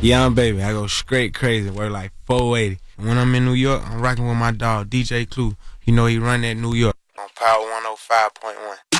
Young baby, I go straight crazy, work like 480. When I'm in New York, I'm rocking with my dog, DJ Clue. You know he run that New York on Power 105.1.